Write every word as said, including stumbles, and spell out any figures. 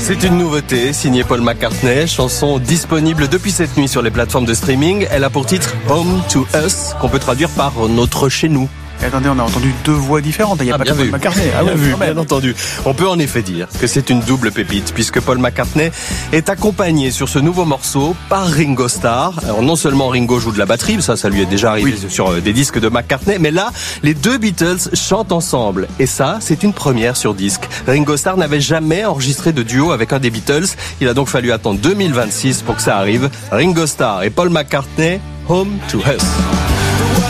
C'est une nouveauté, signée Paul McCartney, chanson disponible depuis cette nuit sur les plateformes de streaming. Elle a pour titre Home to Us, qu'on peut traduire par notre chez nous. Et attendez, on a entendu deux voix différentes. Il n'y a ah, pas bien que Paul vu. McCartney. Ah bien oui, vu, bien entendu. On peut en effet dire que c'est une double pépite, puisque Paul McCartney est accompagné sur ce nouveau morceau par Ringo Starr. Alors non seulement Ringo joue de la batterie, ça, ça lui est déjà arrivé oui. sur des disques de McCartney, mais là, les deux Beatles chantent ensemble. Et ça, c'est une première sur disque. Ringo Starr n'avait jamais enregistré de duo avec un des Beatles. Il a donc fallu attendre deux mille vingt-six pour que ça arrive. Ringo Starr et Paul McCartney, Home to Us.